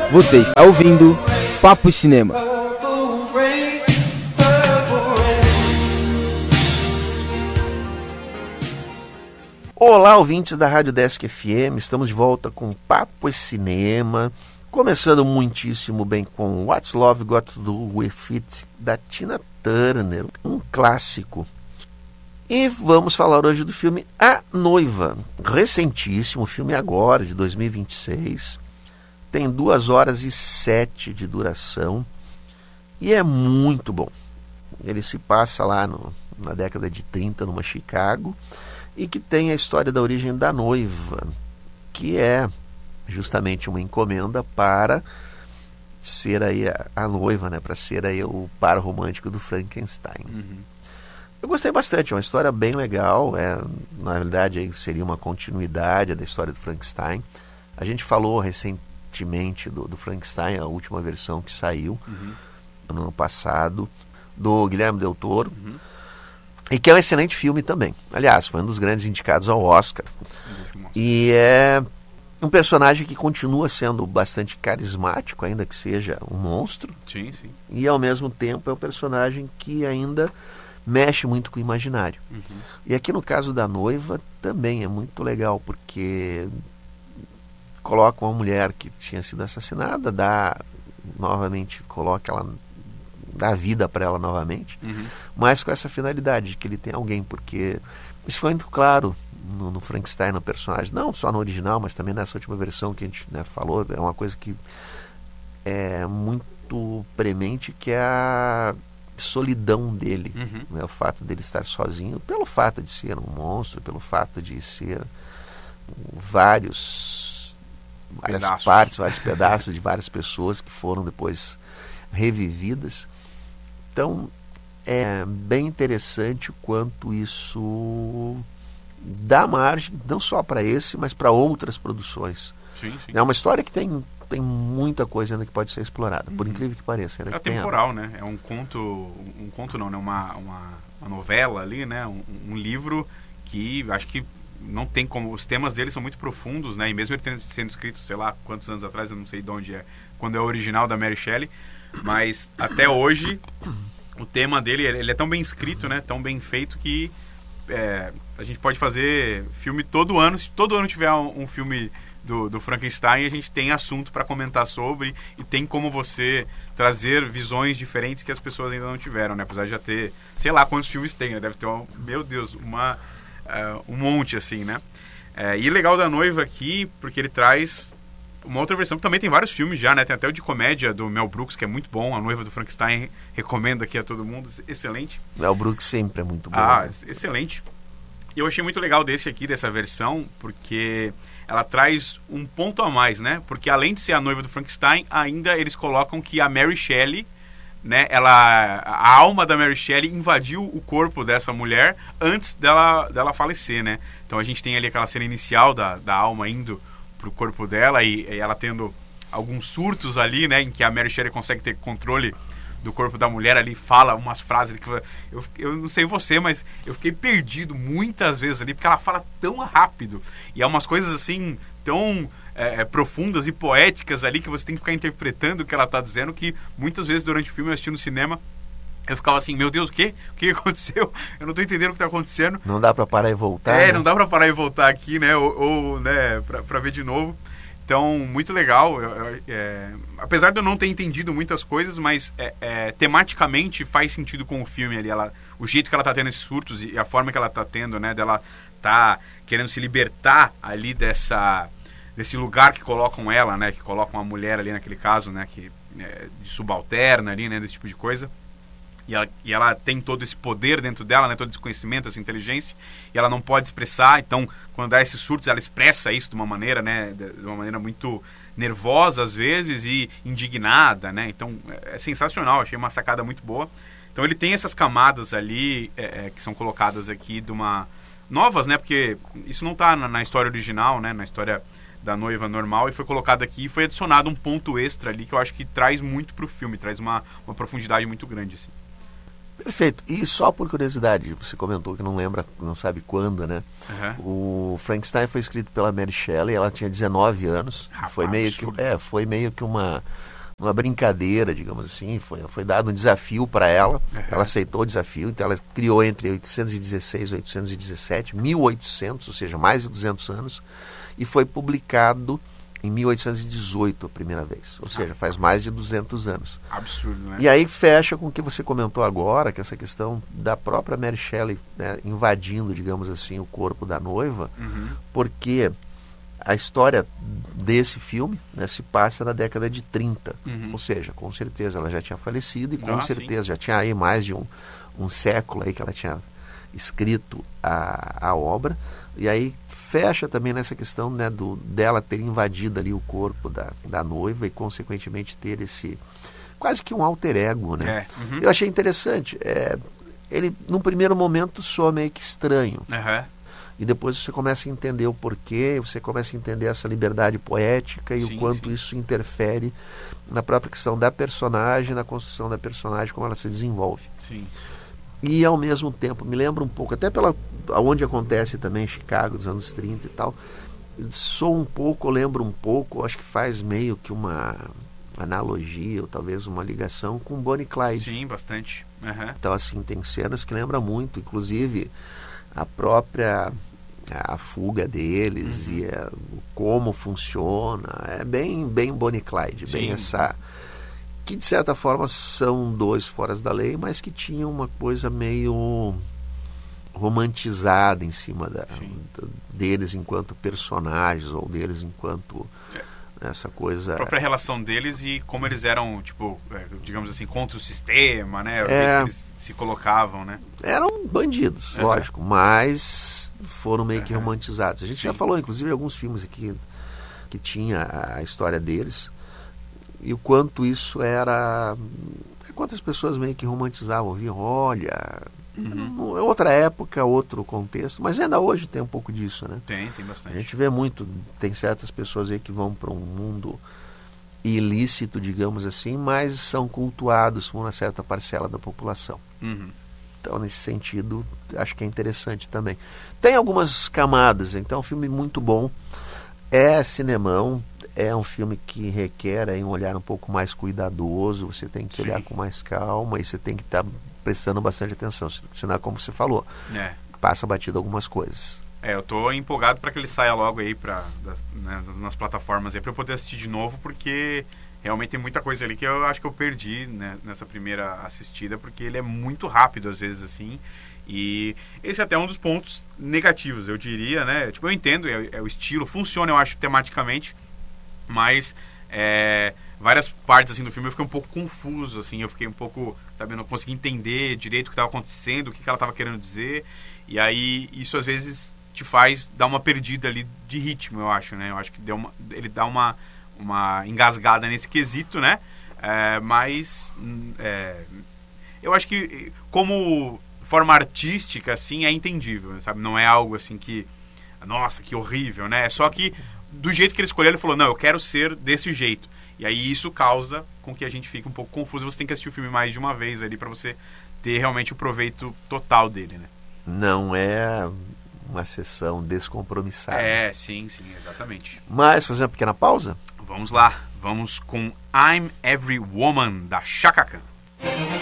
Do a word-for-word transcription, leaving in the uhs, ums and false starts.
Você está ouvindo Papo Cinema. Olá, ouvintes da Rádio Desk F M, estamos de volta com Papo Cinema, começando muitíssimo bem com What's Love Got to Do With It, da Tina Turner, um clássico. E vamos falar hoje do filme A Noiva, recentíssimo, filme agora, de dois mil e vinte e seis, tem duas horas e sete de duração e é muito bom. Ele se passa lá no, na década de trinta, numa Chicago, e que tem a história da origem da noiva, que é justamente uma encomenda para ser aí a, a noiva, né, para ser aí o par romântico do Frankenstein. Uhum. Eu gostei bastante, é uma história bem legal, é, na realidade aí seria uma continuidade da história do Frankenstein. A gente falou recentemente do, do Frankenstein, a última versão que saiu, uhum. no ano passado, do Guilherme Del Toro, uhum. e que é um excelente filme também. Aliás, foi um dos grandes indicados ao Oscar. E é um personagem que continua sendo bastante carismático, ainda que seja um monstro. Sim, sim. E ao mesmo tempo é um personagem que ainda mexe muito com o imaginário. Uhum. E aqui no caso da noiva também é muito legal, porque coloca uma mulher que tinha sido assassinada, dá novamente, coloca ela, dá vida para ela novamente, uhum. mas com essa finalidade de que ele tem alguém, porque isso foi muito claro no, no Frankenstein, no personagem, não só no original, mas também nessa última versão que a gente, né, falou, é uma coisa que é muito premente, que é a solidão dele, uhum. né, o fato dele estar sozinho, pelo fato de ser um monstro, pelo fato de ser vários várias pedaços. partes, vários pedaços de várias pessoas que foram depois revividas. Então é bem interessante o quanto isso dá margem não só para esse, mas para outras produções. Sim, sim. É uma história que tem tem muita coisa ainda que pode ser explorada, por incrível que pareça. É temporal, né? É um conto, um conto não, né? Uma, uma, uma novela ali, né? Um, um livro que acho que não tem como, os temas dele são muito profundos, né? E mesmo ele tendo sendo escrito, sei lá, quantos anos atrás, eu não sei de onde é, quando é o original da Mary Shelley, mas até hoje o tema dele, ele é tão bem escrito, né? Tão bem feito que é, a gente pode fazer filme todo ano. Se todo ano tiver um, um filme Do, do Frankenstein, a gente tem assunto para comentar sobre e tem como você trazer visões diferentes que as pessoas ainda não tiveram, né? Apesar de já ter, sei lá quantos filmes tem, né? Deve ter, um, meu Deus, uma, uh, um monte, assim, né? Uh, e legal da noiva aqui, porque ele traz uma outra versão, que também tem vários filmes já, né? Tem até o de comédia do Mel Brooks, que é muito bom, A Noiva do Frankenstein, recomendo aqui a todo mundo, excelente. Mel Brooks sempre é muito bom. Ah, né? Excelente. E eu achei muito legal desse aqui, dessa versão, porque ela traz um ponto a mais, né? Porque além de ser a noiva do Frankenstein, ainda eles colocam que a Mary Shelley, né? Ela, a alma da Mary Shelley invadiu o corpo dessa mulher antes dela, dela falecer, né? Então a gente tem ali aquela cena inicial da, da alma indo pro corpo dela e, e ela tendo alguns surtos ali, né? Em que a Mary Shelley consegue ter controle do corpo da mulher ali, fala umas frases que eu, eu não sei você, mas eu fiquei perdido muitas vezes ali, porque ela fala tão rápido e é umas coisas assim tão é, profundas e poéticas ali que você tem que ficar interpretando o que ela tá dizendo, que muitas vezes durante o filme eu assisti no cinema, eu ficava assim, meu Deus, o quê? O que aconteceu? Eu não tô entendendo o que tá acontecendo. Não dá pra parar e voltar, É, né? não dá pra parar e voltar aqui, né? Ou, ou né, pra, pra ver de novo. Então, muito legal. Eu, eu, é, apesar de eu não ter entendido muitas coisas, mas é, é, tematicamente faz sentido com o filme ali. Ela, o jeito que ela tá tendo esses surtos e a forma que ela tá tendo, né? Dela tá querendo se libertar ali dessa, desse lugar que colocam ela, né? Que colocam a mulher ali naquele caso, né? Que, é, de subalterna ali, né? Desse tipo de coisa. E ela, e ela tem todo esse poder dentro dela, né? Todo esse conhecimento, essa inteligência, e ela não pode expressar. Então, quando dá esses surtos, ela expressa isso de uma maneira, né? De uma maneira muito nervosa, às vezes, e indignada, né? Então, é sensacional, achei uma sacada muito boa. Então, ele tem essas camadas ali, é, é, que são colocadas aqui de uma... novas, né? Porque isso não está na, na história original, né? Na história da noiva normal, e foi colocado aqui e foi adicionado um ponto extra ali que eu acho que traz muito pro filme, traz uma, uma profundidade muito grande, assim. Perfeito. E só por curiosidade, você comentou que não lembra, não sabe quando, né? Uhum. O Frankenstein foi escrito pela Mary Shelley, ela tinha dezenove anos. Rapaz, foi meio que, é, foi meio que uma, uma brincadeira, digamos assim. Foi, foi dado um desafio para ela. Uhum. Ela aceitou o desafio, então ela criou entre oitocentos e dezesseis e oitocentos e dezessete, mil e oitocentos, ou seja, mais de duzentos anos, e foi publicado em mil oitocentos e dezoito a primeira vez, ou seja, faz mais de duzentos anos. Absurdo, né? E aí fecha com o que você comentou agora, que essa questão da própria Mary Shelley, né, invadindo, digamos assim, o corpo da noiva, uhum. porque a história desse filme, né, se passa na década de trinta, uhum. ou seja, com certeza ela já tinha falecido e com ah, certeza sim. já tinha aí mais de um, um século aí que ela tinha escrito a, a obra, e aí fecha também nessa questão, né, do, dela ter invadido ali o corpo da, da noiva e consequentemente ter esse quase que um alter ego, né? É, uhum. Eu achei interessante. É, ele, num primeiro momento, soa meio que estranho. Uhum. E depois você começa a entender o porquê, você começa a entender essa liberdade poética e sim, o quanto sim. isso interfere na própria questão da personagem, na construção da personagem, como ela se desenvolve. Sim. E ao mesmo tempo, me lembra um pouco, até pela onde acontece também em Chicago, dos anos trinta e tal, sou um pouco, lembro um pouco, acho que faz meio que uma analogia, ou talvez uma ligação com Bonnie e Clyde. Sim, bastante. Uhum. Então, assim, tem cenas que lembram muito, inclusive a própria a fuga deles uhum. e a, como funciona, é bem, bem Bonnie e Clyde, sim. bem essa... que de certa forma são dois foras da lei, mas que tinham uma coisa meio romantizada em cima da, da, deles enquanto personagens, ou deles enquanto é. essa coisa... A própria relação deles e como eles eram, tipo, digamos assim, contra o sistema, né? É, eles se colocavam, né? Eram bandidos, é. lógico, mas foram meio que é. romantizados. A gente Sim. já falou, inclusive, em alguns filmes aqui que tinha a história deles, e o quanto isso era... Quantas pessoas meio que romantizavam, viam, olha... Uhum. É outra época, outro contexto, mas ainda hoje tem um pouco disso, né? Tem, tem bastante. A gente vê muito, tem certas pessoas aí que vão para um mundo ilícito, digamos assim, mas são cultuados por uma certa parcela da população. Uhum. Então, nesse sentido, acho que é interessante também. Tem algumas camadas, então é um filme muito bom, é cinemão, é um filme que requer aí um olhar um pouco mais cuidadoso, você tem que Sim. olhar com mais calma e você tem que estar tá prestando bastante atenção, senão, como você falou, é. passa batido algumas coisas. É, eu tô empolgado para que ele saia logo aí pra, né, nas plataformas aí, para eu poder assistir de novo, porque realmente tem muita coisa ali que eu acho que eu perdi, né, nessa primeira assistida, porque ele é muito rápido às vezes assim, e esse é até um dos pontos negativos, eu diria, né? Tipo, eu entendo, é, é o estilo, funciona, eu acho, tematicamente, mas é, várias partes assim do filme eu fiquei um pouco confuso, assim, eu fiquei um pouco, sabe, eu não consegui entender direito o que estava acontecendo, o que, que ela estava querendo dizer, e aí isso às vezes te faz dar uma perdida ali de ritmo, eu acho, né? Eu acho que deu uma, ele dá uma, uma engasgada nesse quesito, né? É, mas é, eu acho que como forma artística, assim, é entendível, sabe? Não é algo assim que, nossa, que horrível, né? É só que do jeito que ele escolheu, ele falou, não, eu quero ser desse jeito. E aí isso causa com que a gente fique um pouco confuso. Você tem que assistir o filme mais de uma vez ali para você ter realmente o proveito total dele, né? Não é uma sessão descompromissada. É, sim, sim, exatamente. Mas fazer uma pequena pausa? Vamos lá. Vamos com I'm Every Woman, da Chaka Khan.